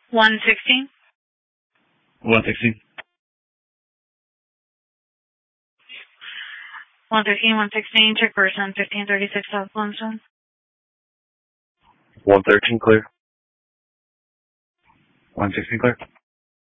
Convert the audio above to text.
116. 116. 113, 116, check person 1536 South Bloomston. 113 clear. 116 clear.